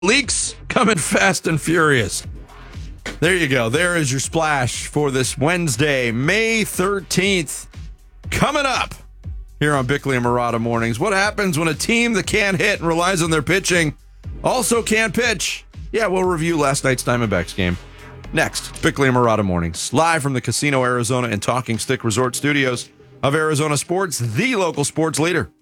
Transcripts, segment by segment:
Leaks coming fast and furious. There you go. There is your splash for this Wednesday, May 13th. Coming up here on Bickley and Murata Mornings. What happens when a team that can't hit and relies on their pitching also can't pitch? Yeah, we'll review last night's Diamondbacks game. Next, Bickley and Murata Mornings. Live from the Casino Arizona and Talking Stick Resort Studios of Arizona Sports, the local sports leader.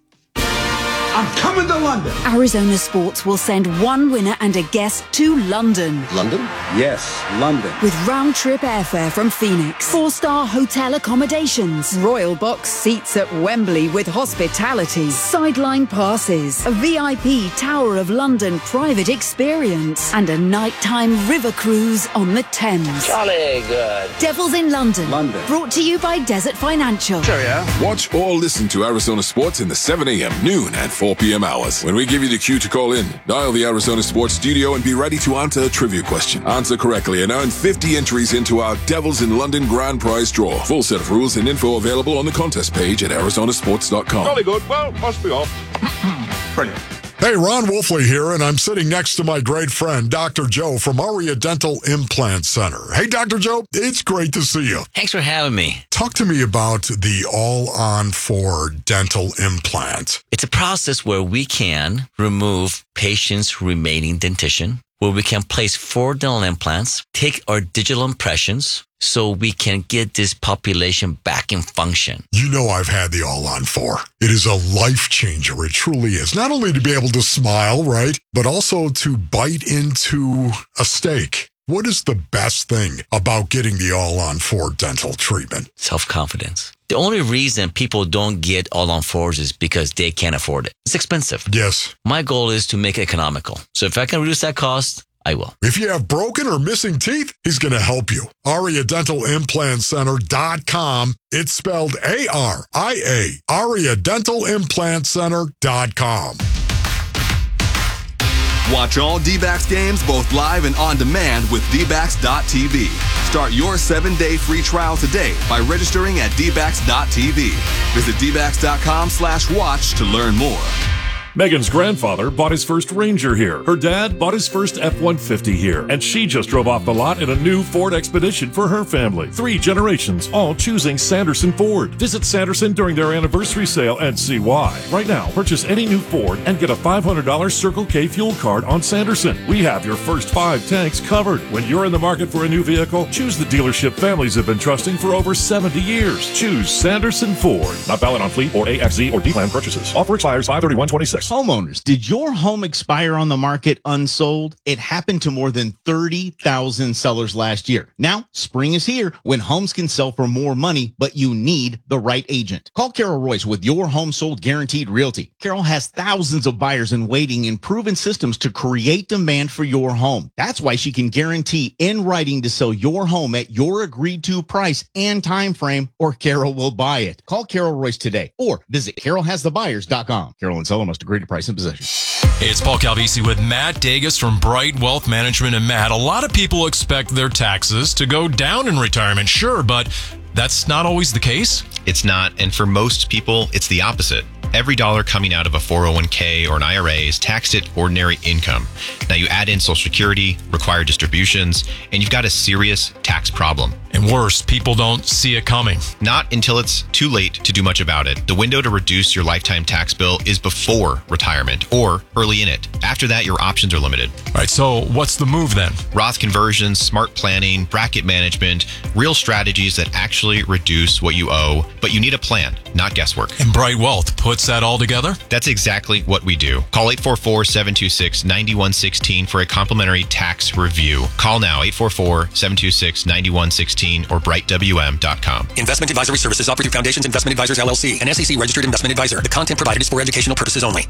I'm coming to London. Arizona Sports will send one winner and a guest to London. London? Yes, London. With round-trip airfare from Phoenix, 4-star hotel accommodations, royal box seats at Wembley with hospitality, sideline passes, a VIP Tower of London private experience, and a nighttime river cruise on the Thames. Jolly good. Devils in London. London. Brought to you by Desert Financial. Sure, yeah. Watch or listen to Arizona Sports in the 7 a.m., noon, and 4 p.m. hours. When we give you the cue to call in, dial the Arizona Sports studio and be ready to answer a trivia question. Answer correctly and earn 50 entries into our Devils in London Grand Prize draw. Full set of rules and info available on the contest page at arizonasports.com. Jolly good. Well, must be off. Brilliant. Hey, Ron Wolfley here, and I'm sitting next to my great friend, Dr. Joe from Aria Dental Implant Center. Hey, Dr. Joe, it's great to see you. Thanks for having me. Talk to me about the All-on-4 dental implant. It's a process where we can remove patients' remaining dentition, where we can place 4 dental implants, take our digital impressions, so we can get this population back in function. You know I've had the All-on-4. It is a life changer. It truly is. Not only to be able to smile, right, but also to bite into a steak. What is the best thing about getting the All-on-4 dental treatment? Self-confidence. The only reason people don't get All-on-4s is because they can't afford it. It's expensive. Yes. My goal is to make it economical. So if I can reduce that cost, I will. If you have broken or missing teeth, he's going to help you. AriaDentalImplantCenter.com. It's spelled A-R-I-A. AriaDentalImplantCenter.com. Watch all D-backs games both live and on demand with dbacks.tv. Start your 7-day free trial today by registering at dbacks.tv. Visit dbacks.com/watch to learn more. Megan's grandfather bought his first Ranger here. Her dad bought his first F-150 here. And she just drove off the lot in a new Ford Expedition for her family. 3 generations, all choosing Sanderson Ford. Visit Sanderson during their anniversary sale and see why. Right now, purchase any new Ford and get a $500 Circle K fuel card on Sanderson. We have your first 5 tanks covered. When you're in the market for a new vehicle, choose the dealership families have been trusting for over 70 years. Choose Sanderson Ford. Not valid on fleet or AFZ or D-Plan purchases. Offer expires 5/31/26. Homeowners, did your home expire on the market unsold? It happened to more than 30,000 sellers last year. Now, spring is here when homes can sell for more money, but you need the right agent. Call Carol Royce with Your Home Sold Guaranteed Realty. Carol has thousands of buyers in waiting and proven systems to create demand for your home. That's why she can guarantee in writing to sell your home at your agreed to price and time frame, or Carol will buy it. Call Carol Royce today or visit carolhasthebuyers.com. Carol and seller must agree to price and possession. Hey, it's Paul Calvisi with Matt Dagas from Bright Wealth Management. And Matt, a lot of people expect their taxes to go down in retirement, sure, but that's not always the case. It's not, and for most people, it's the opposite. Every dollar coming out of a 401k or an IRA is taxed at ordinary income. Now you add in Social Security, required distributions, and you've got a serious tax problem. And worse, people don't see it coming. Not until it's too late to do much about it. The window to reduce your lifetime tax bill is before retirement or early in it. After that, your options are limited. All right, so what's the move then? Roth conversions, smart planning, bracket management, real strategies that actually reduce what you owe, but you need a plan, not guesswork. And Bright Wealth puts that all together? That's exactly what we do. Call 844-726-9116 for a complimentary tax review. Call now, 844-726-9116 or brightwm.com. Investment advisory services offered through Foundations Investment Advisors, LLC, an SEC registered investment advisor. The content provided is for educational purposes only.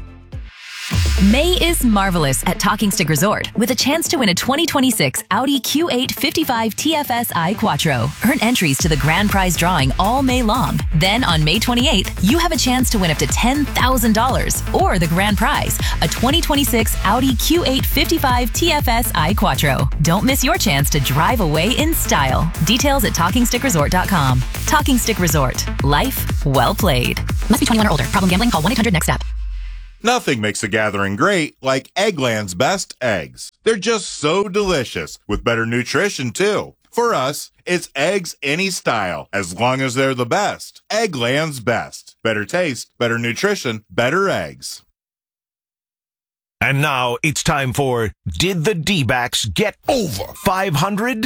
May is marvelous at Talking Stick Resort with a chance to win a 2026 Audi Q8 55 TFSI Quattro. Earn entries to the grand prize drawing all May long. Then on May 28th, you have a chance to win up to $10,000 or the grand prize, a 2026 Audi Q8 55 TFSI Quattro. Don't miss your chance to drive away in style. Details at TalkingStickResort.com. Talking Stick Resort. Life well played. Must be 21 or older. Problem gambling? Call 1-800-NEXT-STEP. Nothing makes a gathering great like Eggland's best eggs. They're just so delicious, with better nutrition too. For us, it's eggs any style, as long as they're the best. Eggland's best. Better taste, better nutrition, better eggs. And now it's time for Did the D-backs Get Over 500?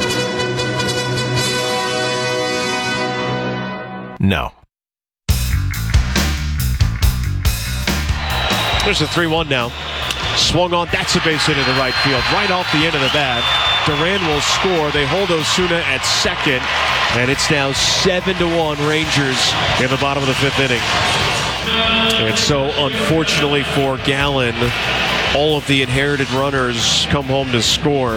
No. There's a 3-1 now. Swung on. That's a base hit in the right field. Right off the end of the bat. Duran will score. They hold Osuna at second. And it's now 7-1 Rangers in the bottom of the fifth inning. And so, unfortunately for Gallen, all of the inherited runners come home to score.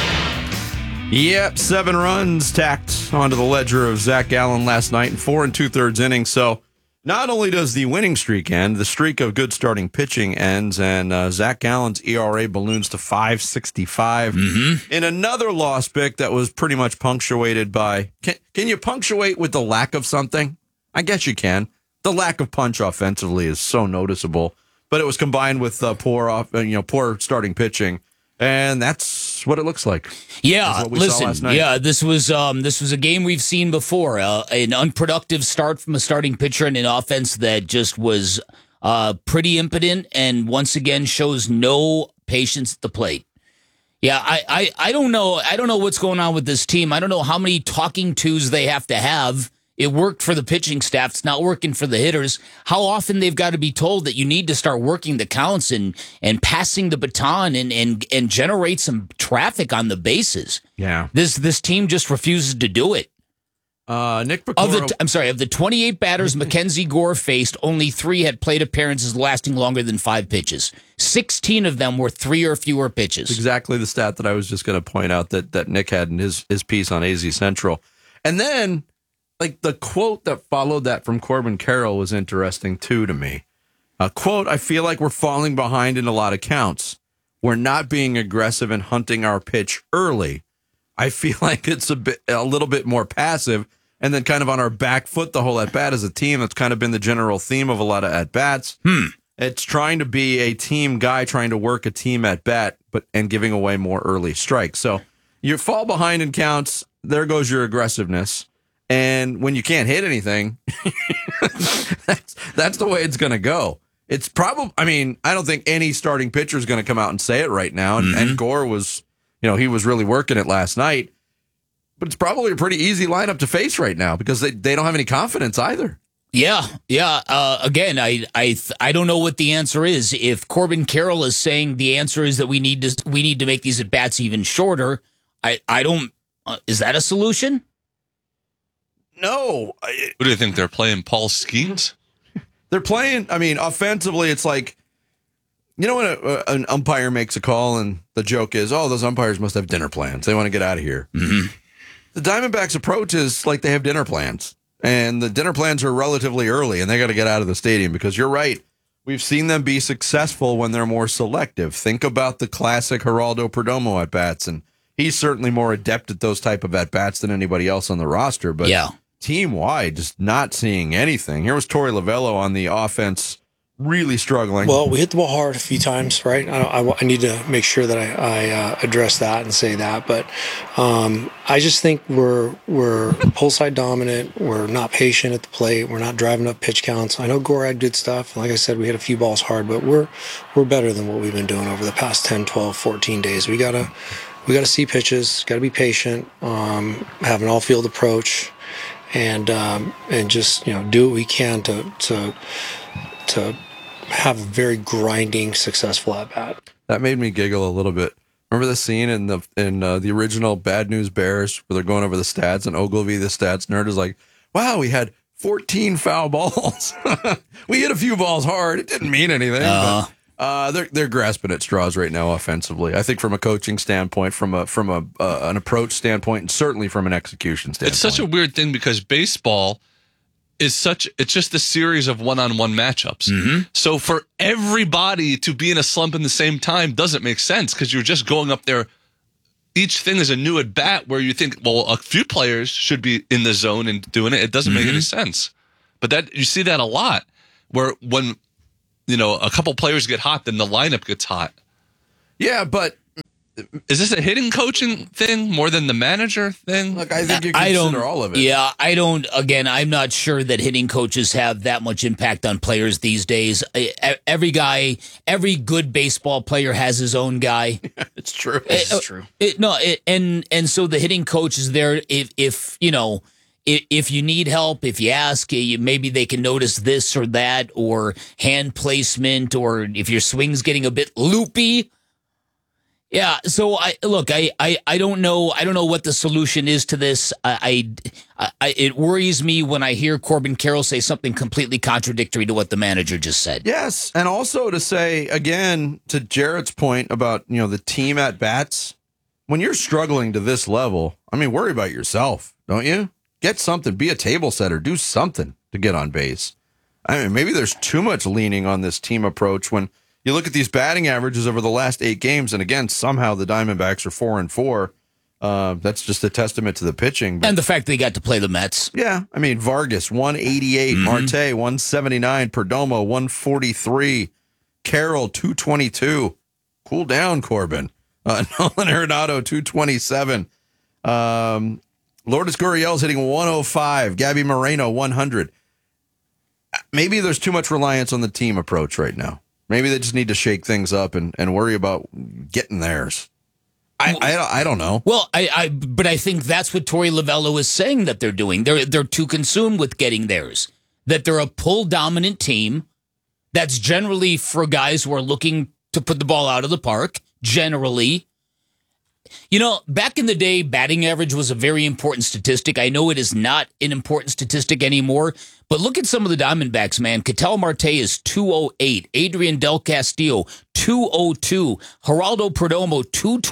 Yep, 7 runs tacked onto the ledger of Zach Gallen last night in 4 2/3 innings. So not only does the winning streak end, the streak of good starting pitching ends, and Zach Gallen's ERA balloons to 5.65. In another loss pick that was pretty much punctuated by, can you punctuate with the lack of something? I guess you can. The lack of punch offensively is so noticeable, but it was combined with poor starting pitching, and that's what it looks like. Yeah, listen. Yeah, this was a game we've seen before. An unproductive start from a starting pitcher and an offense that just was pretty impotent, and once again shows no patience at the plate. Yeah, I don't know. I don't know what's going on with this team. I don't know how many talking tos they have to have. It worked for the pitching staff. It's not working for the hitters. How often they've got to be told that you need to start working the counts and passing the baton and generate some traffic on the bases. Yeah. This team just refuses to do it. Nick Piecoro. Of the 28 batters Mackenzie Gore faced, only 3 had plate appearances lasting longer than 5 pitches. 16 of them were 3 or fewer pitches. Exactly the stat that I was just going to point out that Nick had in his piece on AZ Central. And then, like, the quote that followed that from Corbin Carroll was interesting, too, to me. Quote, I feel like we're falling behind in a lot of counts. We're not being aggressive and hunting our pitch early. I feel like it's a little bit more passive and then kind of on our back foot the whole at-bat as a team. That's kind of been the general theme of a lot of at-bats. It's trying to be a team guy trying to work a team at-bat and giving away more early strikes. So you fall behind in counts, there goes your aggressiveness. And when you can't hit anything, that's the way it's going to go. It's probably, I don't think any starting pitcher is going to come out and say it right now. And Gore was, he was really working it last night. But it's probably a pretty easy lineup to face right now because they don't have any confidence either. Yeah. Again, I don't know what the answer is. If Corbin Carroll is saying the answer is that we need to make these at bats even shorter, I don't. Is that a solution? No. What do you think? They're playing Paul Skeens? They're playing, offensively, it's like, when an umpire makes a call and the joke is, oh, those umpires must have dinner plans. They want to get out of here. The Diamondbacks' approach is like they have dinner plans. And the dinner plans are relatively early, and they got to get out of the stadium because you're right. We've seen them be successful when they're more selective. Think about the classic Geraldo Perdomo at-bats, and he's certainly more adept at those type of at-bats than anybody else on the roster. But team-wide, just not seeing anything. Here was Torey Lovullo on the offense, really struggling. Well, we hit the ball hard a few times, right? I need to make sure that I address that and say that. But I just think we're pull side dominant. We're not patient at the plate. We're not driving up pitch counts. I know Gore had good stuff. Like I said, we hit a few balls hard, but we're better than what we've been doing over the past 10, 12, 14 days. We gotta see pitches. Got to be patient. Have an all-field approach. And just do what we can to have a very grinding, successful at bat. That made me giggle a little bit. Remember the scene in the original Bad News Bears where they're going over the stats and Ogilvy, the stats nerd, is like, "Wow, we had 14 foul balls. We hit a few balls hard. It didn't mean anything." They're grasping at straws right now offensively. I think from a coaching standpoint, from an approach standpoint, and certainly from an execution standpoint. It's such a weird thing because baseball is it's just a series of one-on-one matchups. So for everybody to be in a slump in the same time doesn't make sense because you're just going up there. Each thing is a new at bat where you think, well, a few players should be in the zone and doing it. It doesn't make any sense. But you see that a lot where when a couple players get hot, then the lineup gets hot. Yeah, but is this a hitting coaching thing more than the manager thing? Look, I think you consider all of it. Yeah, I don't. Again, I'm not sure that hitting coaches have that much impact on players these days. Every good baseball player has his own guy. It's true. It's true. And so the hitting coach is there if you need help, if you ask, maybe they can notice this or that, or hand placement, or if your swing's getting a bit loopy. Yeah, so I don't know. I don't know what the solution is to this. It worries me when I hear Corbin Carroll say something completely contradictory to what the manager just said. Yes, and also to say again to Jarrett's point about the team at bats. When you're struggling to this level, worry about yourself, don't you? Get something. Be a table setter. Do something to get on base. Maybe there's too much leaning on this team approach when. You look at these batting averages over the last 8 games, and again, somehow the Diamondbacks are 4-4. That's just a testament to the pitching. And the fact they got to play the Mets. Yeah. Vargas, 188. Marte, 179. Perdomo, 143. Carroll, 222. Cool down, Corbin. Nolan Arenado, 227. Lourdes Gurriel's hitting 105. Gabby Moreno, 100. Maybe there's too much reliance on the team approach right now. Maybe they just need to shake things up and worry about getting theirs. I don't know. Well, but I think that's what Torey Lovullo is saying that they're doing. They're too consumed with getting theirs. That they're a pull dominant team. That's generally for guys who are looking to put the ball out of the park. Generally, back in the day, batting average was a very important statistic. I know it is not an important statistic anymore, but look at some of the Diamondbacks, man. Ketel Marte is 208. Adrian Del Castillo, 202. Geraldo Perdomo,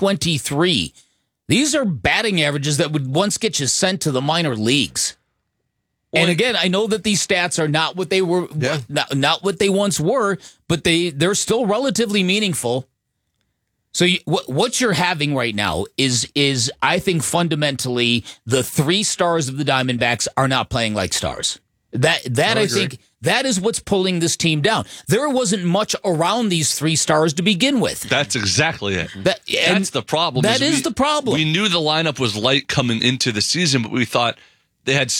223. These are batting averages that would once get you sent to the minor leagues. And again, I know that these stats are not what they were, not what they once were, but they're still relatively meaningful. So what you're having right now is I think fundamentally the 3 stars of the Diamondbacks are not playing like stars. That I think that is what's pulling this team down. There wasn't much around these 3 stars to begin with. That's exactly it. That's the problem. That is the problem. We knew the lineup was light coming into the season, but we thought they had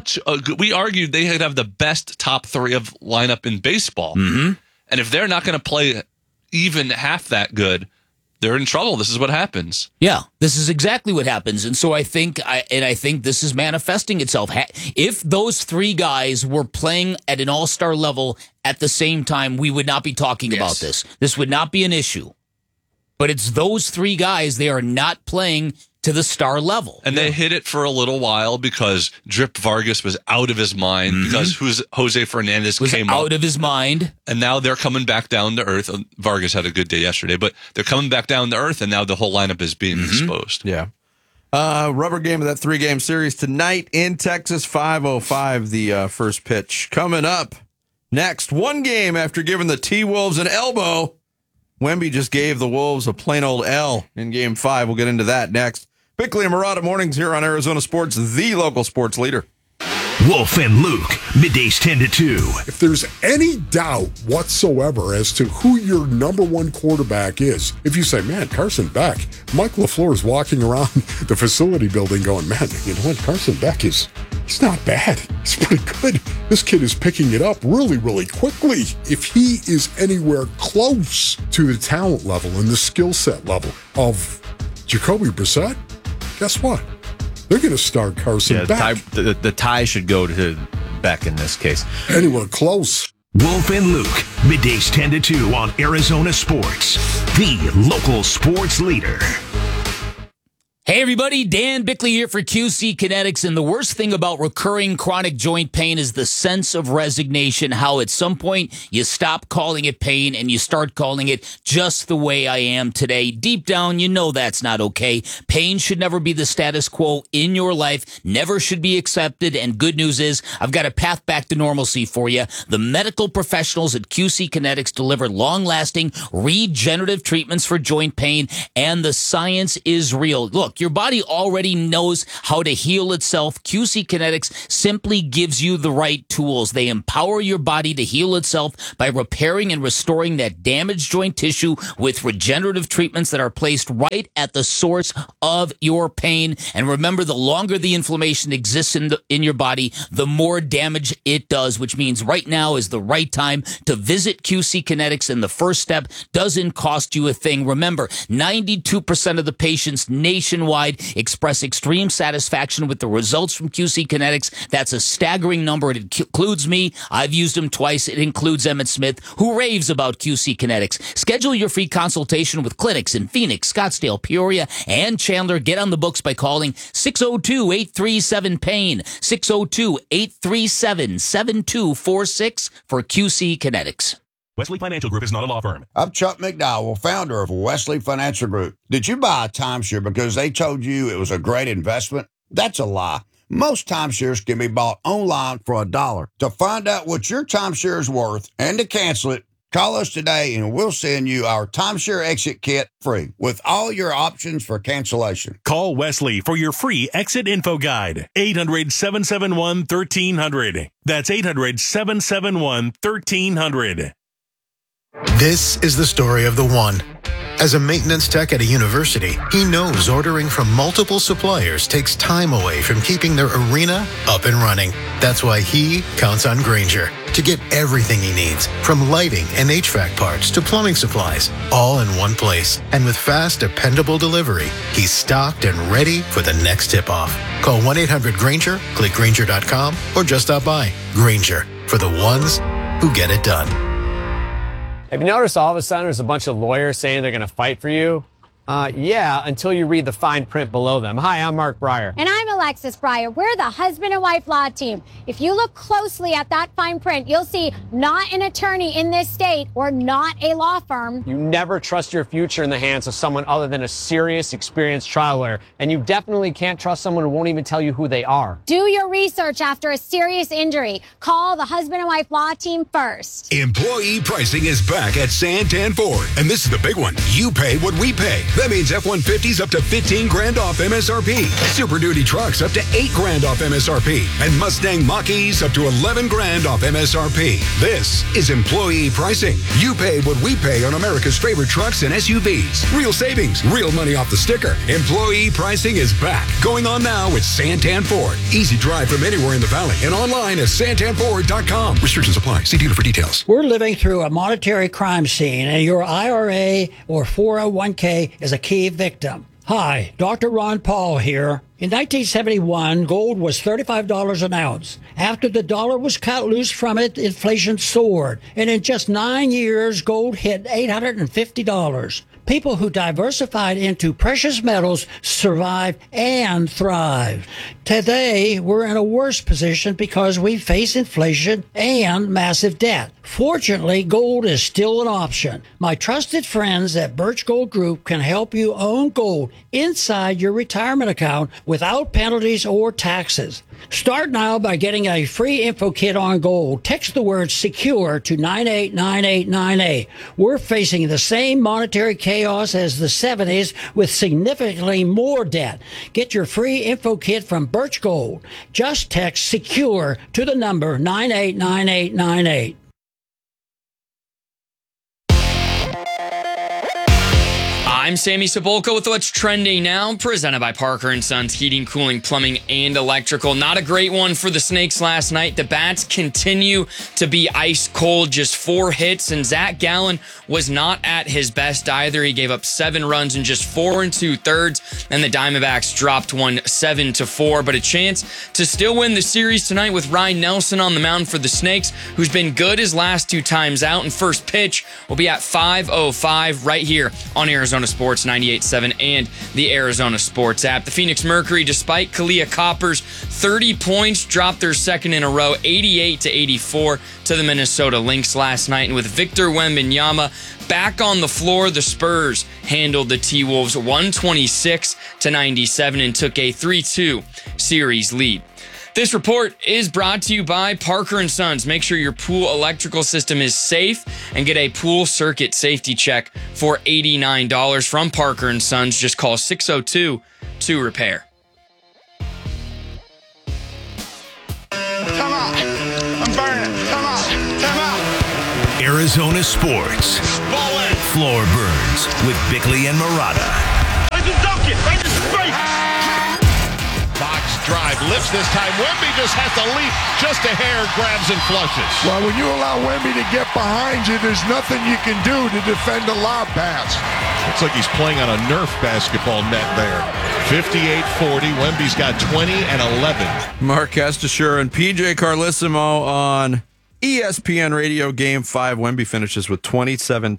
we argued they had the best top 3 of lineup in baseball. Mm-hmm. And if they're not going to play even half that good, they're in trouble. This is what happens. Yeah, this is exactly what happens. And so I think this is manifesting itself. If those 3 guys were playing at an all-star level at the same time, we would not be talking about this. This would not be an issue. But it's those 3 guys, they are not playing to the star level. And they hit it for a little while because Drip Vargas was out of his mind, because Jose Fernandez came out of his mind. And now they're coming back down to earth. Vargas had a good day yesterday, but they're coming back down to earth, and now the whole lineup is being exposed. Yeah. Rubber game of that 3-game series tonight in Texas, 5:05, the first pitch. Coming up next, 1 game after giving the T-Wolves an elbow, Wemby just gave the Wolves a plain old L in Game 5. We'll get into that next. Bickley and Marotta mornings here on Arizona Sports, the local sports leader. Wolf and Luke, middays 10 to 2. If there's any doubt whatsoever as to who your number 1 quarterback is, if you say, man, Carson Beck, Mike LaFleur is walking around the facility building going, man, you know what, Carson Beck he's not bad. He's pretty good. This kid is picking it up really, really quickly. If he is anywhere close to the talent level and the skill set level of Jacoby Brissett, guess what? They're going to start Carson Beck. The tie should go to Beck in this case. Anywhere close. Wolf and Luke, middays 10 to 2 on Arizona Sports, the local sports leader. Hey everybody, Dan Bickley here for QC Kinetics, and the worst thing about recurring chronic joint pain is the sense of resignation, how at some point you stop calling it pain and you start calling it just the way I am today. Deep down, you know that's not okay. Pain should never be the status quo in your life, never should be accepted, and good news is I've got a path back to normalcy for you. The medical professionals at QC Kinetics deliver long-lasting regenerative treatments for joint pain, and the science is real. Look, back. Your body already knows how to heal itself. QC Kinetics simply gives you the right tools. They empower your body to heal itself by repairing and restoring that damaged joint tissue with regenerative treatments that are placed right at the source of your pain. And remember, the longer the inflammation exists in your body, the more damage it does, which means right now is the right time to visit QC Kinetics, and the first step doesn't cost you a thing. Remember, 92% of the patients nationwide express extreme satisfaction with the results from QC Kinetics. That's a staggering number. It includes me. I've used them twice. It includes Emmett Smith, who raves about QC Kinetics. Schedule your free consultation with clinics in Phoenix, Scottsdale, Peoria, and Chandler. Get on the books by calling 602-837-PAIN, 602-837-7246 for QC Kinetics. Wesley Financial Group is not a law firm. I'm Chuck McDowell, founder of Wesley Financial Group. Did you buy a timeshare because they told you it was a great investment? That's a lie. Most timeshares can be bought online for $1. To find out what your timeshare is worth and to cancel it, call us today and we'll send you our timeshare exit kit free with all your options for cancellation. Call Wesley for your free exit info guide. 800-771-1300. That's 800-771-1300. This is the story of the one. As a maintenance tech at a university, he knows ordering from multiple suppliers takes time away from keeping their arena up and running. That's why he counts on Grainger to get everything he needs, from lighting and HVAC parts to plumbing supplies, all in one place. And with fast, dependable delivery, he's stocked and ready for the next tip-off. Call 1-800-GRAINGER, click Grainger.com, or just stop by. Grainger, for the ones who get it done. Have you noticed all of a sudden there's a bunch of lawyers saying they're going to fight for you? Yeah, until you read the fine print below them. Hi, I'm Mark Breyer. And I'm Alexis Breyer. We're the husband and wife law team. If you look closely at that fine print, you'll see not an attorney in this state or not a law firm. You never trust your future in the hands of someone other than a serious, experienced trial lawyer. And you definitely can't trust someone who won't even tell you who they are. Do your research after a serious injury. Call the husband and wife law team first. Employee pricing is back at Santan Ford. And this is the big one. You pay what we pay. That means F-150s up to $15,000 off MSRP. Super Duty trucks up to $8,000 off MSRP. And Mustang Mach-E's up to $11,000 off MSRP. This is employee pricing. You pay what we pay on America's favorite trucks and SUVs. Real savings, real money off the sticker. Employee pricing is back. Going on now with Santan Ford. Easy drive from anywhere in the valley and online at santanford.com. Restrictions apply. See dealer for details. We're living through a monetary crime scene, and your IRA or 401k is a key victim. Hi, Dr. Ron Paul here. In 1971, gold was $35 an ounce. After the dollar was cut loose from it, inflation soared. And in just 9 years, gold hit $850. People who diversified into precious metals survived and thrived. Today, we're in a worse position because we face inflation and massive debt. Fortunately, gold is still an option. My trusted friends at Birch Gold Group can help you own gold inside your retirement account without penalties or taxes. Start now by getting a free info kit on gold. Text the word SECURE to 989898. We're facing the same monetary chaos as the 70s with significantly more debt. Get your free info kit from Birch Gold. Just text SECURE to the number 989898. I'm Sammy Sepulka with what's trending now, presented by Parker & Sons Heating, Cooling, Plumbing, and Electrical. Not a great one for the Snakes last night. The Bats continue to be ice cold, just 4 hits, and Zach Gallen was not at his best either. He gave up 7 runs in just 4 2/3, and the Diamondbacks dropped one 7-4, but a chance to still win the series tonight with Ryan Nelson on the mound for the Snakes, who's been good his last 2 times out, and first pitch will be at 5:05 right here on Arizona Sports 98.7 and the Arizona Sports app. The Phoenix Mercury, despite Kalia Copper's 30 points, dropped their second in a row, 88-84 to the Minnesota Lynx last night. And with Victor Wembanyama back on the floor, the Spurs handled the T-Wolves 126-97 and took a 3-2 series lead. This report is brought to you by Parker & Sons. Make sure your pool electrical system is safe and get a pool circuit safety check for $89 from Parker & Sons. Just call 602-2-REPAIR. Come on. I'm burning. Come on. Come on. Arizona Sports. Floor Burns with Bickley and Marotta. Fox drive, lifts this time. Wemby just has to leap just a hair, grabs and flushes. Well, when you allow Wemby to get behind you, there's nothing you can do to defend a lob pass. Looks like he's playing on a Nerf basketball net there. 58-40. Wemby's got 20 and 11. Mark Estasher and PJ Carlissimo on ESPN Radio Game 5. Wemby finishes with 27,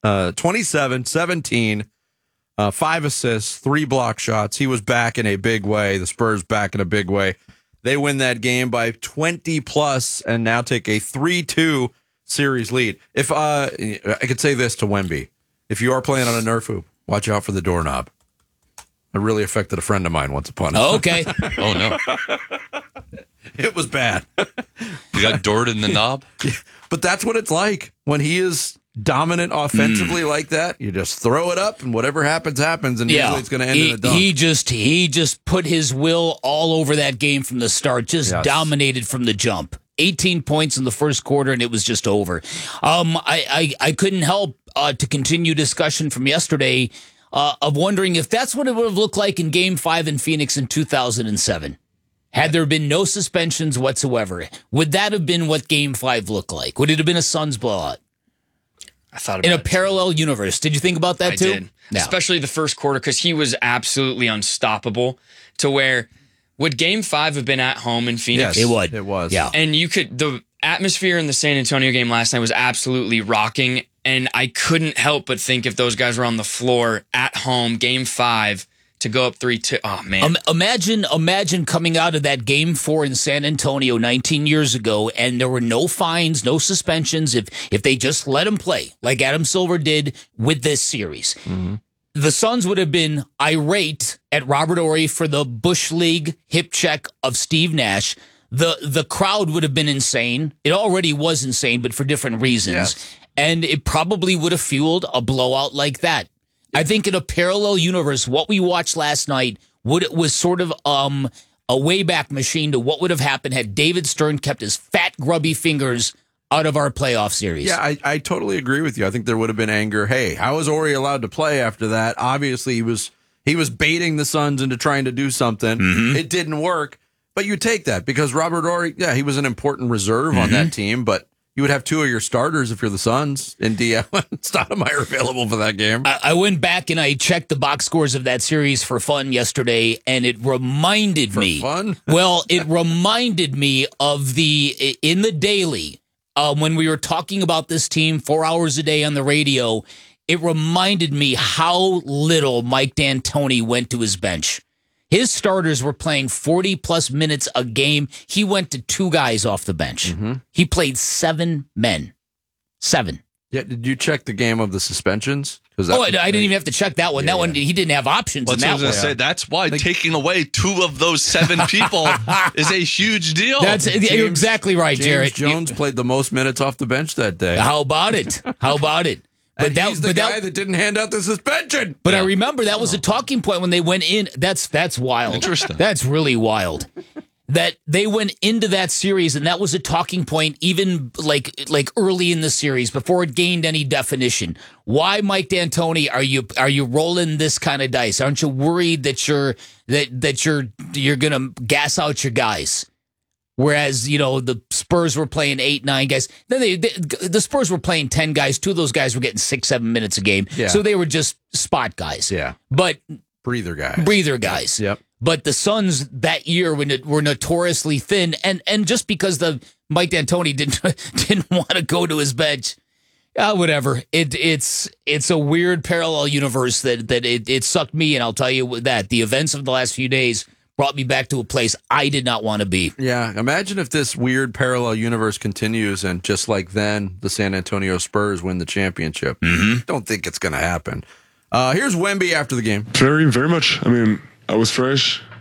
17, 5 assists, 3 block shots. He was back in a big way. The Spurs back in a big way. They win that game by 20 plus and now take a 3-2 series lead. If I could say this to Wemby, if you are playing on a Nerf hoop, watch out for the doorknob. It really affected a friend of mine once upon a time. Okay. Oh, no. It was bad. You got doored in the knob? Yeah, but that's what it's like when he is dominant offensively like that. You just throw it up and whatever happens, happens. And usually it's going to end in a dunk. He just put his will all over that game from the start, just dominated from the jump. 18 points in the first quarter, and it was just over. I couldn't help to continue discussion from yesterday of wondering if that's what it would have looked like in Game 5 in Phoenix in 2007. Had there been no suspensions whatsoever, would that have been what Game 5 looked like? Would it have been a Suns blowout? I thought about in a parallel universe. Did you think about that too? I did. No. Especially the first quarter, because he was absolutely unstoppable to where would Game 5 have been at home in Phoenix? Yes, it would. It was. Yeah. And the atmosphere in the San Antonio game last night was absolutely rocking. And I couldn't help but think if those guys were on the floor at home, Game 5, to go up 3-2. Oh, man. Imagine coming out of that Game 4 in San Antonio 19 years ago, and there were no fines, no suspensions, if they just let him play, like Adam Silver did with this series. Mm-hmm. The Suns would have been irate at Robert Horry for the Bush League hip check of Steve Nash. The crowd would have been insane. It already was insane, but for different reasons. Yes. And it probably would have fueled a blowout like that. I think in a parallel universe, what we watched last night was sort of a wayback machine to what would have happened had David Stern kept his fat, grubby fingers out of our playoff series. Yeah, I totally agree with you. I think there would have been anger. Hey, how was Horry allowed to play after that? Obviously, he was baiting the Suns into trying to do something. Mm-hmm. It didn't work, but you take that because Robert Horry, yeah, he was an important reserve on that team, but you would have 2 of your starters if you're the Suns and DL and Stoudemire available for that game. I went back and I checked the box scores of that series for fun yesterday, and it reminded me. For fun? Well, it reminded me of in the daily, when we were talking about this team 4 hours a day on the radio, it reminded me how little Mike D'Antoni went to his bench. His starters were playing 40-plus minutes a game. He went to 2 guys off the bench. Mm-hmm. He played 7 men. 7. Yeah, did you check the game of the suspensions? I didn't even have to check that one. Yeah, that one, he didn't have options in that one. I was going to say, that's why taking away 2 of those 7 people is a huge deal. You're exactly right, Jared. James Jones played the most minutes off the bench that day. How about it? But he's the guy that didn't hand out the suspension. But I remember that was a talking point when they went in. That's wild. Interesting. That's really wild. That they went into that series, and that was a talking point even like early in the series before it gained any definition. Why, Mike D'Antoni, are you rolling this kind of dice? Aren't you worried that you're gonna gas out your guys? Whereas, the Spurs were playing 8, 9 guys. Then the Spurs were playing 10 guys. 2 of those guys were getting 6, 7 minutes a game. Yeah. So they were just spot guys. Yeah. But breather guys. Yep. But the Suns that year were notoriously thin, and just because the Mike D'Antoni didn't want to go to his bench, whatever. It's a weird parallel universe that it sucked me, and I'll tell you that the events of the last few days brought me back to a place I did not want to be. Yeah, imagine if this weird parallel universe continues and just like then, the San Antonio Spurs win the championship. Mm-hmm. Don't think it's going to happen. Here's Wemby after the game. Very, very much. I mean, I was fresh.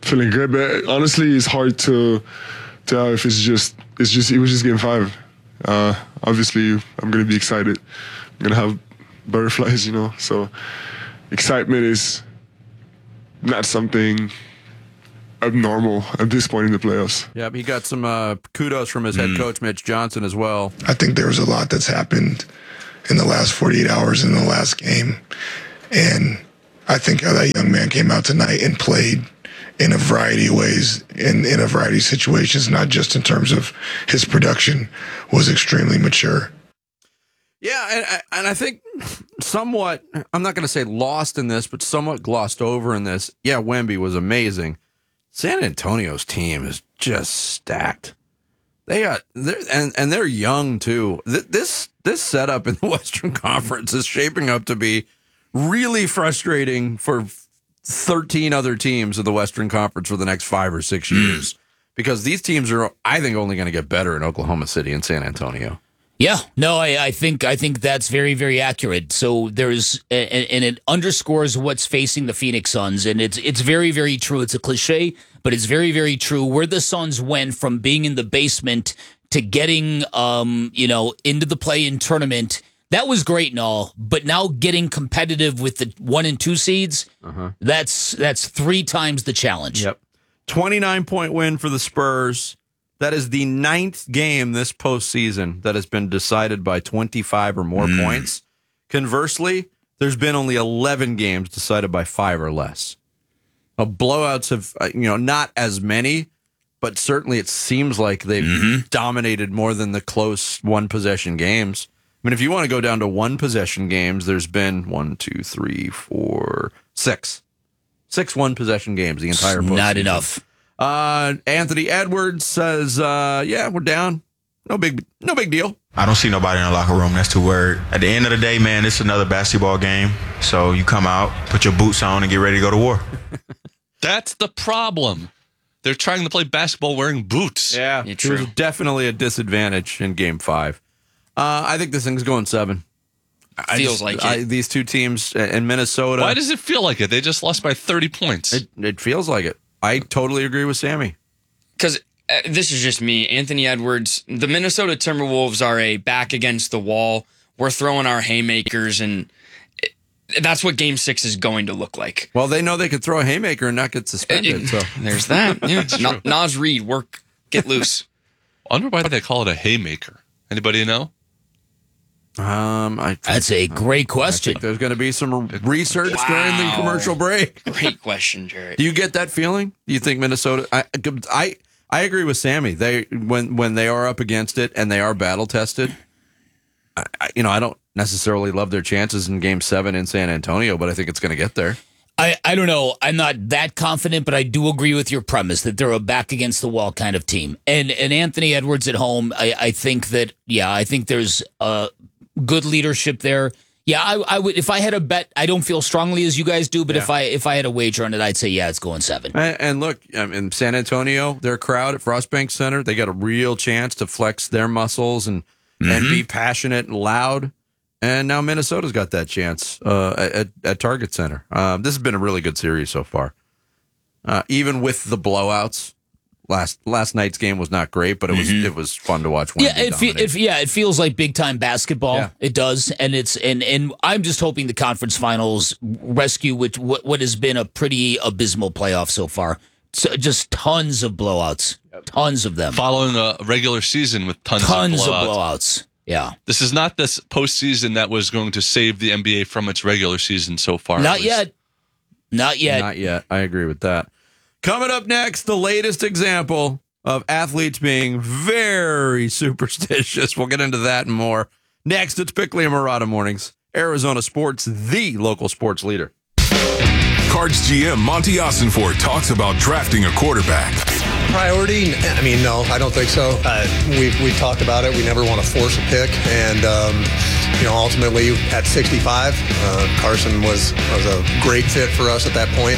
Feeling good, but honestly, it's hard to tell if it was just game 5. Obviously, I'm gonna be excited. I'm gonna have butterflies, So excitement is not something abnormal at this point in the playoffs. Yep, he got some kudos from his head coach, Mitch Johnson, as well. I think there was a lot that's happened in the last 48 hours in the last game. And I think how that young man came out tonight and played in a variety of ways, in a variety of situations, not just in terms of his production, was extremely mature. Yeah, and I think somewhat, I'm not going to say lost in this, but somewhat glossed over in this. Yeah, Wemby was amazing. San Antonio's team is just stacked. They're young too. This setup in the Western Conference is shaping up to be really frustrating for 13 other teams in the Western Conference for the next 5 or 6 years, because these teams are, I think, only going to get better in Oklahoma City and San Antonio. Yeah, no, I think that's very, very accurate. So there's, and it underscores what's facing the Phoenix Suns, and it's very, very true. It's a cliche, but it's very, very true. Where the Suns went from being in the basement to getting, into the play-in tournament, that was great and all. But now getting competitive with the 1 and 2 seeds, that's 3 times the challenge. Yep, 29-point win for the Spurs. That is the 9th game this postseason that has been decided by 25 or more points. Conversely, there's been only 11 games decided by 5 or less. Blowouts have, not as many, but certainly it seems like they've dominated more than the close one-possession games. I mean, if you want to go down to one-possession games, there's been 6 one-possession games the entire postseason. Not enough. Anthony Edwards says, we're down. No big deal. I don't see nobody in the locker room that's too worried. At the end of the day, man, it's another basketball game. So you come out, put your boots on, and get ready to go to war. That's the problem. They're trying to play basketball wearing boots. Yeah, it was definitely a disadvantage in Game 5. I think this thing's going 7. Feels like it. These two teams in Minnesota. Why does it feel like it? They just lost by 30 points. It feels like it. I totally agree with Sammy. Because this is just me. Anthony Edwards, the Minnesota Timberwolves are a back against the wall. We're throwing our haymakers, and that's what Game 6 is going to look like. Well, they know they could throw a haymaker and not get suspended. So there's that. Yeah. Naz Reid, get loose. I wonder why they call it a haymaker. Anybody know? That's a great question. I think there's going to be some research during the commercial break. Great question, Jared. Do you get that feeling? Do you think Minnesota? I agree with Sammy. They when they are up against it and they are battle tested. I don't necessarily love their chances in Game 7 in San Antonio, but I think it's going to get there. I don't know. I'm not that confident, but I do agree with your premise that they're a back against the wall kind of team. And Anthony Edwards at home, I think there's good leadership there. Yeah, I would, if I had a bet. I don't feel strongly as you guys do, but if I had a wager on it, I'd say it's going 7. And look, in San Antonio, their crowd at Frostbank Center, they got a real chance to flex their muscles and be passionate and loud. And now Minnesota's got that chance at Target Center. This has been a really good series so far, even with the blowouts. Last night's game was not great, but it was fun to watch. It feels like big time basketball. Yeah. It does, and and I'm just hoping the conference finals rescue what has been a pretty abysmal playoff so far. So just tons of blowouts, tons of them. Following a regular season with tons of blowouts. Yeah, this is not this postseason that was going to save the NBA from its regular season so far. Not yet. I agree with that. Coming up next, the latest example of athletes being very superstitious. We'll get into that and more. Next, it's Bickley and Marotta Mornings. Arizona Sports, the local sports leader. Cards GM Monty Ossenfort talks about drafting a quarterback. Priority? No, I don't think so. We talked about it. We never want to force a pick. And, ultimately at 65, Carson was a great fit for us at that point.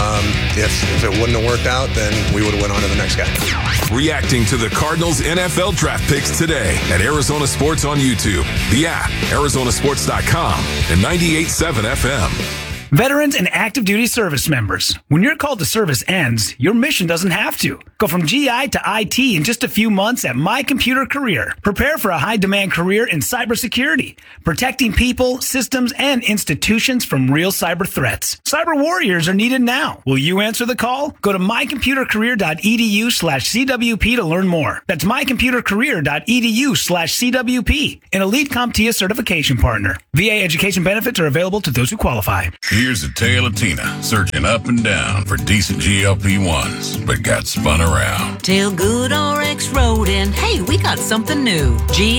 If it wouldn't have worked out, then we would have went on to the next guy. Reacting to the Cardinals NFL draft picks today at Arizona Sports on YouTube, the app, Arizonasports.com, and 98.7 FM. Veterans and active duty service members. When your call to service ends, your mission doesn't have to. Go from GI to IT in just a few months at My Computer Career. Prepare for a high-demand career in cybersecurity, protecting people, systems, and institutions from real cyber threats. Cyber warriors are needed now. Will you answer the call? Go to mycomputercareer.edu/CWP to learn more. That's mycomputercareer.edu/CWP, an Elite CompTIA certification partner. VA education benefits are available to those who qualify. Here's the tale of Tina, searching up and down for decent GLP-1s, but got spun around. Tell Good RX Road and hey, we got something new.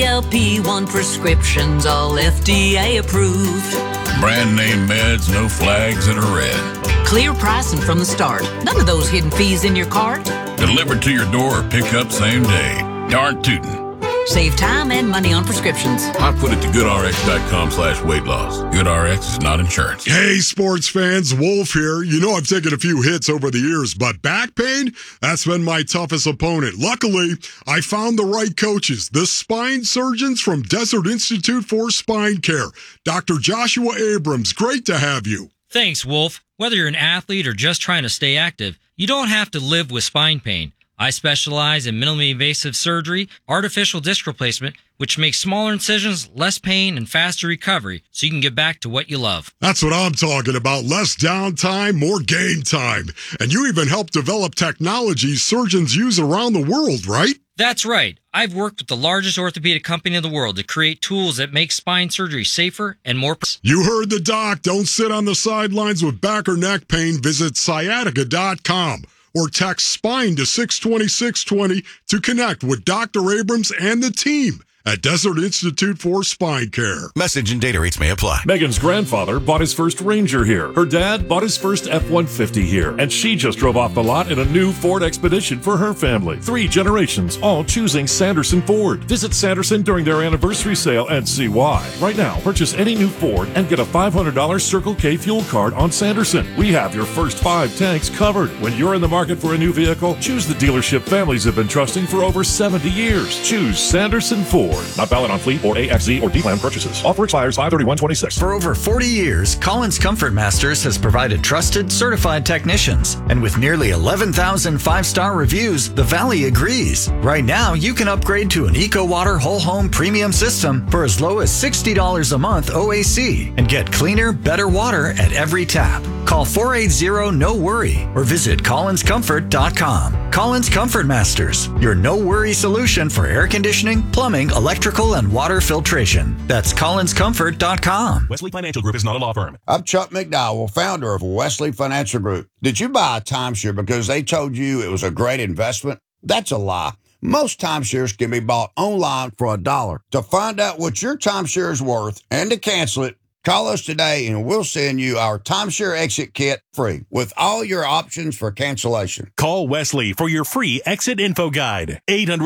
GLP-1 prescriptions, all FDA approved. Brand name meds, no flags that are red. Clear pricing from the start. None of those hidden fees in your cart. Delivered to your door or pick up same day. Darn tootin'. Save time and money on prescriptions. I put it to goodrx.com/weight loss. GoodRx is not insurance. Hey, sports fans, Wolf here. You know I've taken a few hits over the years, but back pain, that's been my toughest opponent. Luckily, I found the right coaches, the spine surgeons from Desert Institute for Spine Care. Dr. Joshua Abrams, great to have you. Thanks, Wolf. Whether you're an athlete or just trying to stay active, you don't have to live with spine pain. I specialize in minimally invasive surgery, artificial disc replacement, which makes smaller incisions, less pain, and faster recovery, so you can get back to what you love. That's what I'm talking about. Less downtime, more game time. And you even help develop technology surgeons use around the world, right? That's right. I've worked with the largest orthopedic company in the world to create tools that make spine surgery safer and more... You heard the doc. Don't sit on the sidelines with back or neck pain. Visit sciatica.com. or text SPINE to 620-620 to connect with Dr. Abrams and the team at Desert Institute for Spine Care. Message and data rates may apply. Megan's grandfather bought his first Ranger here. Her dad bought his first F-150 here. And she just drove off the lot in a new Ford Expedition for her family. 3 generations, all choosing Sanderson Ford. Visit Sanderson during their anniversary sale and see why. Right now, purchase any new Ford and get a $500 Circle K fuel card on Sanderson. We have your first 5 tanks covered. When you're in the market for a new vehicle, choose the dealership families have been trusting for over 70 years. Choose Sanderson Ford. Not valid on fleet or AXZ or D-Plan purchases. Offer expires 5/31/26. For over 40 years, Collins Comfort Masters has provided trusted, certified technicians. And with nearly 11,000 5-star reviews, the Valley agrees. Right now, you can upgrade to an EcoWater Whole Home Premium System for as low as $60 a month OAC and get cleaner, better water at every tap. Call 480-NO-WORRY or visit collinscomfort.com. Collins Comfort Masters, your no-worry solution for air conditioning, plumbing, electrical, and water filtration. That's collinscomfort.com. Wesley Financial Group is not a law firm. I'm Chuck McDowell, founder of Wesley Financial Group. Did you buy a timeshare because they told you it was a great investment? That's a lie. Most timeshares can be bought online for $1. To find out what your timeshare is worth and to cancel it, call us today and we'll send you our timeshare exit kit free with all your options for cancellation. Call Wesley for your free exit info guide.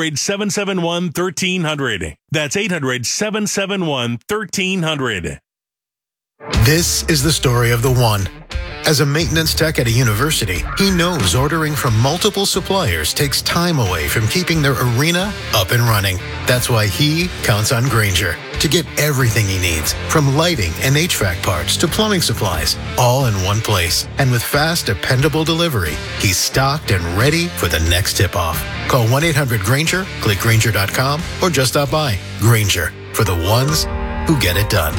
800-771-1300. That's 800-771-1300. This is the story of the one. As a maintenance tech at a university, he knows ordering from multiple suppliers takes time away from keeping their arena up and running. That's why he counts on Grainger to get everything he needs, from lighting and HVAC parts to plumbing supplies, all in one place. And with fast, dependable delivery, he's stocked and ready for the next tip-off. Call 1-800-GRAINGER, click Grainger.com, or just stop by. Grainger, for the ones who get it done.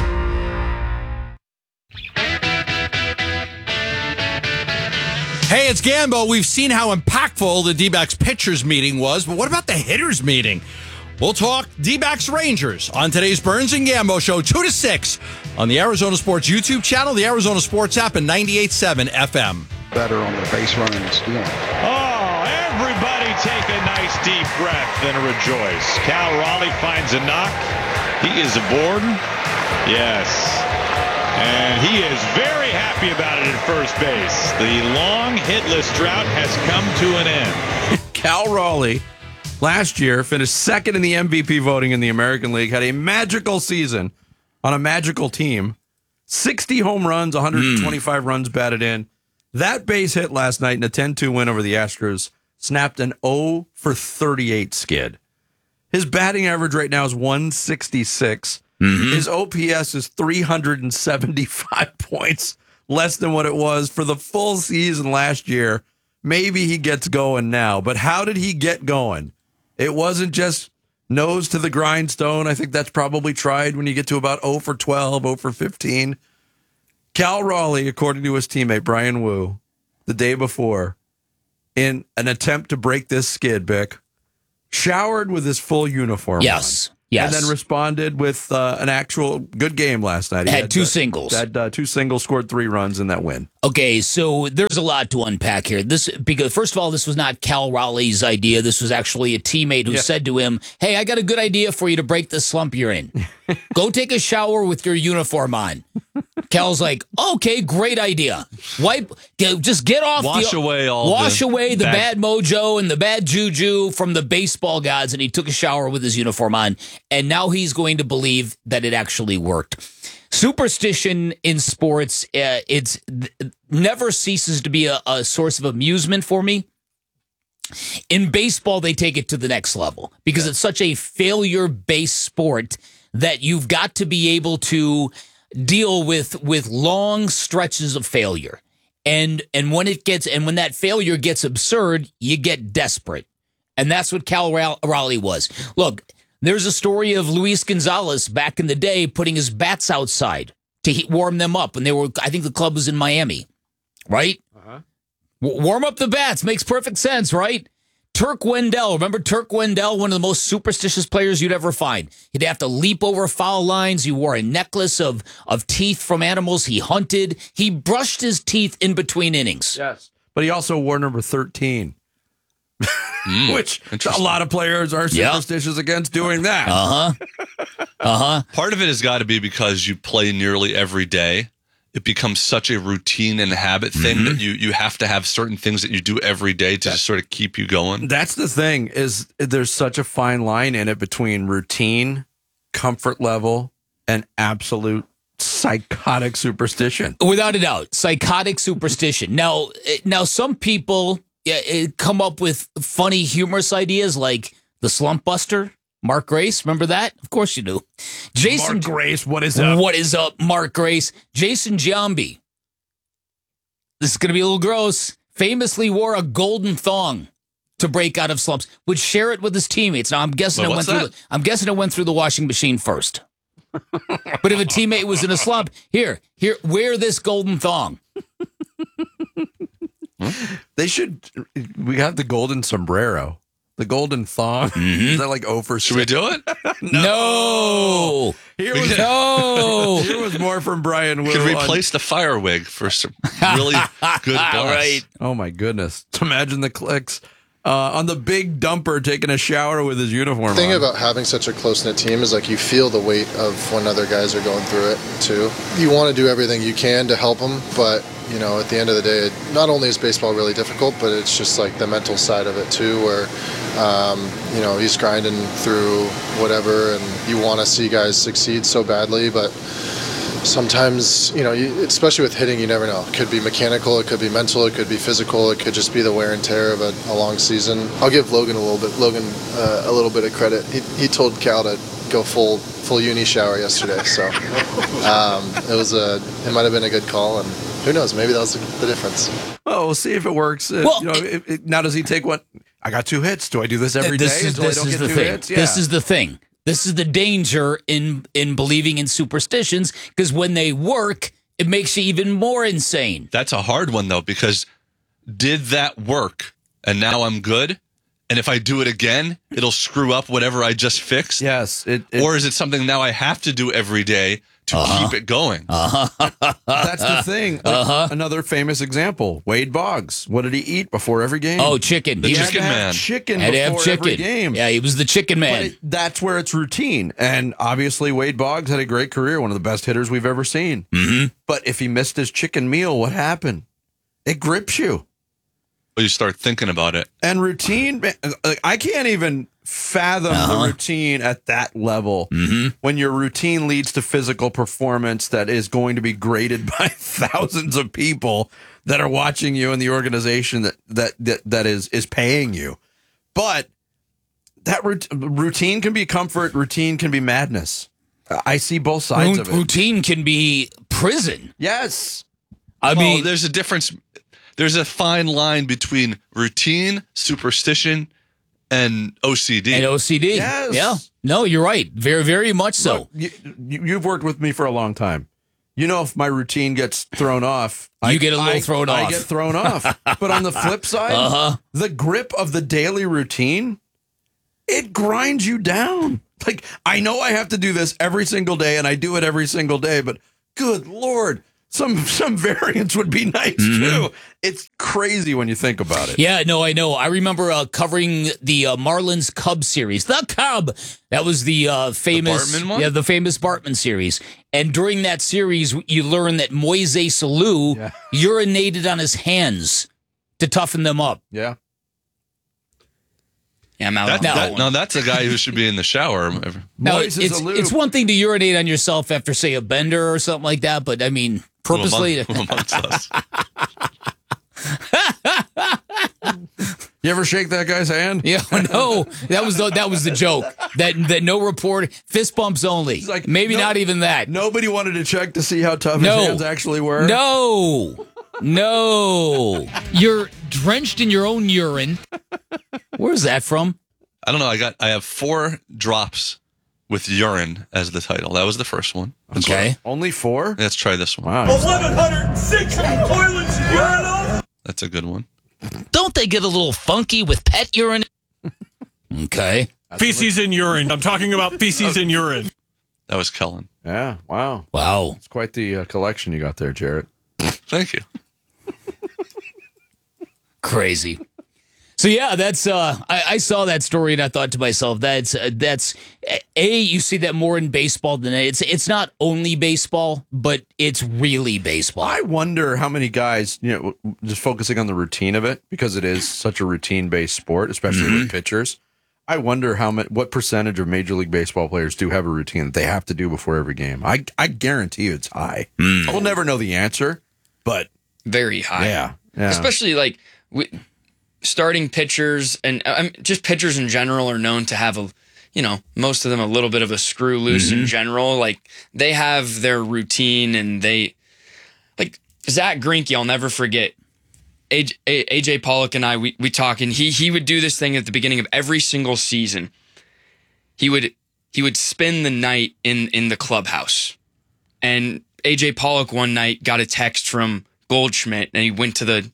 Hey, it's Gambo. We've seen how impactful the D-backs pitchers meeting was, but what about the hitters meeting? We'll talk D-backs Rangers on today's Burns and Gambo show, 2 to 6 on the Arizona Sports YouTube channel, the Arizona Sports app, and 98.7 FM. Better on the base running skin. Oh, everybody take a nice deep breath and rejoice. Cal Raleigh finds a knock. He is aboard. Yes. And he is very happy about it at first base. The long hitless drought has come to an end. Cal Raleigh last year finished second in the MVP voting in the American League, had a magical season on a magical team. 60 home runs, 125 runs batted in. That base hit last night in a 10-2 win over the Astros snapped an 0 for 38 skid. His batting average right now is 166. His OPS is 375 points less than what it was for the full season last year. Maybe he gets going now, but how did he get going? It wasn't just nose to the grindstone. I think that's probably tried when you get to about 0 for 12, 0 for 15. Cal Raleigh, according to his teammate Brian Wu, the day before, in an attempt to break this skid, Bick, showered with his full uniform Yes. on. Yes. And then responded with an actual good game last night. He had two singles. Had 2 singles, scored 3 runs in that win. Okay, so there's a lot to unpack here. Because first of all, this was not Cal Raleigh's idea. This was actually a teammate who said to him, "Hey, I got a good idea for you to break the slump you're in. Go take a shower with your uniform on." Cal's like, "Okay, great idea. Just get off. Wash away the bad mojo and the bad juju from the baseball gods." And he took a shower with his uniform on, and now he's going to believe that it actually worked. Superstition in sports, it's never ceases to be a source of amusement for me. In baseball, they take it to the next level because it's such a failure-based sport that you've got to be able to deal with long stretches of failure. And when that failure gets absurd, you get desperate. And that's what Cal Raleigh was. Look, there's a story of Luis Gonzalez back in the day putting his bats outside to warm them up. And I think the club was in Miami, right? Warm up the bats. Makes perfect sense, right? Turk Wendell. Remember Turk Wendell, one of the most superstitious players you'd ever find. He'd have to leap over foul lines. He wore a necklace of teeth from animals. He hunted. He brushed his teeth in between innings. Yes. But he also wore number 13. Which a lot of players are superstitious against doing that. Part of it has got to be because you play nearly every day. It becomes such a routine and habit thing that you have to have certain things that you do every day to just sort of keep you going. That's the thing, is there's such a fine line in it between routine, comfort level, and absolute psychotic superstition. Without a doubt, psychotic superstition. Now some people come up with funny, humorous ideas like the Slump Buster. Mark Grace, remember that? Of course you do. Mark Grace, what is up? What is up, Mark Grace? Jason Giambi. This is going to be a little gross. Famously wore a golden thong to break out of slumps. Would share it with his teammates. Now I'm guessing it went through the washing machine first. But if a teammate was in a slump, here, wear this golden thong. We have the golden sombrero. The golden thong. Is that like 0 for 6? Should we do it? No. Here was more from Brian Wu. Could replace the fire wig for some really good boss. Right. Oh, my goodness. Imagine the clicks. On the big dumper taking a shower with his uniform The thing on. about having such a close-knit team is like you feel the weight of when other guys are going through it too. You want to do everything you can to help them, but at the end of the day, not only is baseball really difficult, but it's just like the mental side of it too, where he's grinding through whatever, and you want to see guys succeed so badly, but sometimes, especially with hitting, you never know. It could be mechanical, it could be mental, it could be physical, it could just be the wear and tear of a long season. I'll give Logan a little bit of credit. He told Cal to go full uni shower yesterday, so it might have been a good call, and who knows, maybe that was the difference. Well, we'll see if it works. Now does he take what? I got 2 hits. Do I do this every day until I don't get 2 hits? Yeah. This is the thing. This is the danger in believing in superstitions, because when they work, it makes you even more insane. That's a hard one, though, because did that work? And now I'm good? And if I do it again, it'll screw up whatever I just fixed? Yes. Or is it something now I have to do every day to keep it going? That's the thing. Another famous example, Wade Boggs. What did he eat before every game? Oh, chicken. The chicken man. Chicken Had to have before chicken. every game. Yeah, he was the chicken man. But that's where it's routine. And obviously, Wade Boggs had a great career, one of the best hitters we've ever seen. But if he missed his chicken meal, what happened? It grips you. Well, you start thinking about it. And routine, I can't even fathom the routine at that level. When your routine leads to physical performance that is going to be graded by thousands of people that are watching you and the organization that is paying you. But that routine can be comfort, routine can be madness. I see both sides of it. Routine can be prison. Yes. I mean, there's a difference. There's a fine line between routine, superstition, and OCD. And OCD. Yes. Yeah. No, you're right. Very, very much so. Look, you've worked with me for a long time. You know, if my routine gets thrown off, you get a little thrown off. I get thrown off. But on the flip side, the grip of the daily routine, it grinds you down. Like, I know I have to do this every single day, and I do it every single day, but good Lord, some variants would be nice too. It's crazy when you think about it. Yeah, no, I know. I remember covering the Marlins Cub series. The Cub! That was the famous, Bartman one? Yeah, the famous Bartman series. And during that series, you learn that Moises Alou urinated on his hands to toughen them up. Yeah. Yeah, I'm out. Now that's a guy who should be in the shower. Now, it's one thing to urinate on yourself after, say, a bender or something like that, but I mean, purposely. Who amongst us? You ever shake that guy's hand? Yeah, no, that was the joke. That no report, fist bumps only. Like, maybe not even that. Nobody wanted to check to see how tough his hands actually were. No. You're drenched in your own urine. Where's that from? I don't know. I have 4 drops with urine as the title. That was the first one. Okay. Only 4? Let's try this one. Wow. 1,160 toilets urinal. That's a good one. Don't they get a little funky with pet urine? Okay. Feces and urine. I'm talking about feces and urine. That was Kellen. Yeah. Wow. It's quite the collection you got there, Jarrett. Thank you. Crazy. So yeah, that's I saw that story and I thought to myself, that's you see that more in baseball than it's not only baseball, but it's really baseball. I wonder how many guys, just focusing on the routine of it, because it is such a routine-based sport, especially with pitchers. I wonder what percentage of Major League Baseball players do have a routine that they have to do before every game. I guarantee you it's high. We'll never know the answer, but very high. Yeah. Especially like starting pitchers and just pitchers in general are known to have most of them a little bit of a screw loose in general. Like they have their routine and like Zach Greinke, I'll never forget. AJ Pollock and I, we talk, and he would do this thing at the beginning of every single season. He would spend the night in the clubhouse. And AJ Pollock one night got a text from Goldschmidt, and he went to the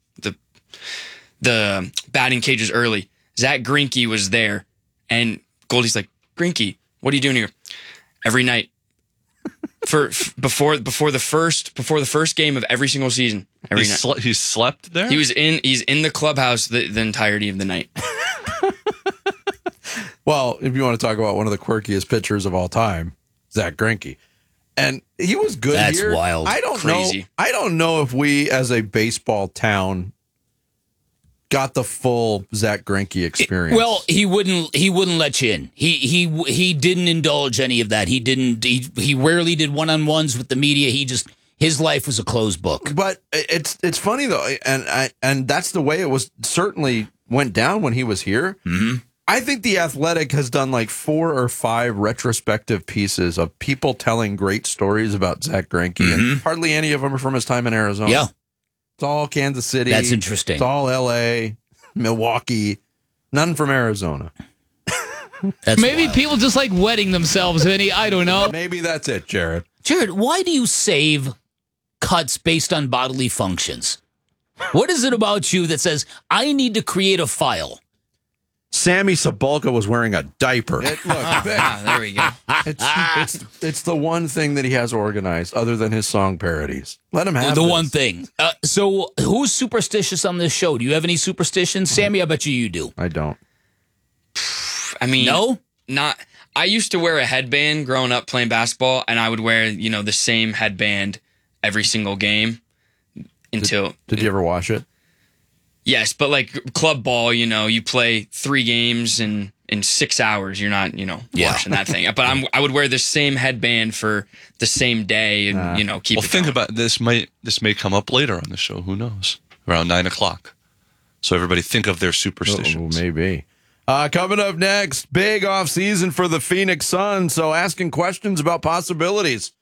batting cages early. Zach Greinke was there, and Goldie's like, "Greinke, what are you doing here?" Every night before the first game of every single season. Every night. He slept there? He's in the clubhouse the entirety of the night. Well, if you want to talk about one of the quirkiest pitchers of all time, Zach Greinke. And he was good That's here. wild. I don't Crazy. know. I don't know if we as a baseball town got the full Zach Greinke experience. Well, he wouldn't let you in. He didn't indulge any of that. He rarely did one-on-ones with the media. His life was a closed book. But it's funny though, and that's the way it was. Certainly went down when he was here. Mm-hmm. I think The Athletic has done like 4 or 5 retrospective pieces of people telling great stories about Zach Greinke, and hardly any of them are from his time in Arizona. Yeah. It's all Kansas City. That's interesting. It's all L.A., Milwaukee, none from Arizona. Maybe people just like wetting themselves, Vinny. I don't know. Maybe that's it, Jared. Jared, why do you save cuts based on bodily functions? What is it about you that says, I need to create a file? Sammy Sabolka was wearing a diaper. There we go. It's the one thing that he has organized other than his song parodies. Let him have the this. one thing. So who's superstitious on this show? Do you have any superstitions? Sammy, I bet you do. I don't. I mean, no? Not. I used to wear a headband growing up playing basketball, and I would wear, the same headband every single game until. Did you ever wash it? Yes, but like club ball, you play 3 games in 6 hours. You're not, washing that thing. But I would wear the same headband for the same day, and keep. Well, think about this. This may come up later on the show. Who knows? Around 9:00. So everybody think of their superstitions. Maybe. Coming up next, big off season for the Phoenix Suns. So asking questions about possibilities.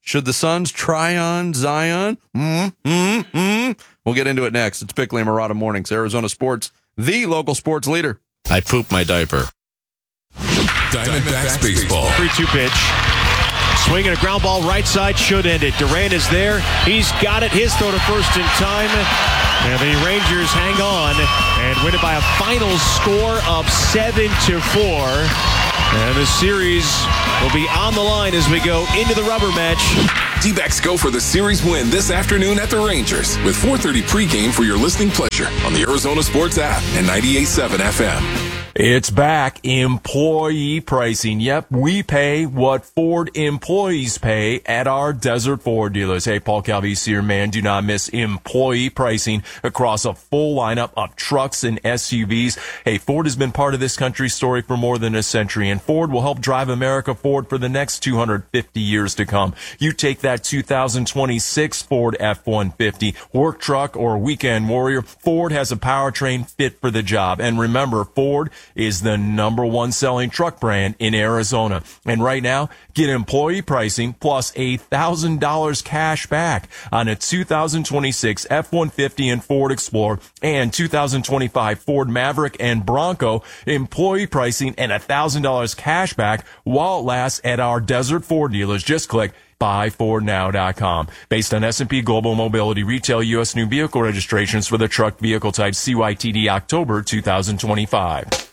Should the Suns try on Zion? We'll get into it next. It's Bickley and Marotta Mornings, Arizona Sports, the local sports leader. I pooped my diaper. Diamondbacks baseball. 3-2 pitch. Swinging a ground ball right side, should end it. Durant is there. He's got it. His throw to first in time. And the Rangers hang on and win it by a final score of 7-4. And the series will be on the line as we go into the rubber match. D-backs go for the series win this afternoon at the Rangers with 4:30 pregame for your listening pleasure on the Arizona Sports app and 98.7 FM. It's back. Employee pricing. Yep, we pay what Ford employees pay at our Desert Ford dealers. Hey, Paul Calvisi here, man. Do not miss employee pricing across a full lineup of trucks and SUVs. Hey, Ford has been part of this country's story for more than a century, and Ford will help drive America forward for the next 250 years to come. You take that 2026 Ford F-150, work truck, or weekend warrior, Ford has a powertrain fit for the job. And remember, Ford is the #1 selling truck brand in Arizona. And right now, get employee pricing plus $1,000 cash back on a 2026 F-150 and Ford Explorer and 2025 Ford Maverick and Bronco. Employee pricing and $1,000 cash back while it lasts at our Desert Ford dealers. Just click buyfordnow.com. Based on S&P Global Mobility retail U.S. new vehicle registrations for the truck vehicle type CYTD October 2025.